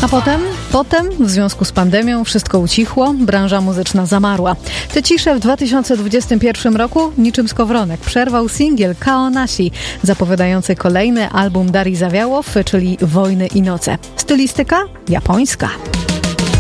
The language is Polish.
A potem w związku z pandemią wszystko ucichło, branża muzyczna zamarła. Tę ciszę w 2021 roku niczym skowronek przerwał singiel Kaonashi, zapowiadający kolejny album Darii Zawiałow, czyli Wojny i noce. Stylistyka japońska.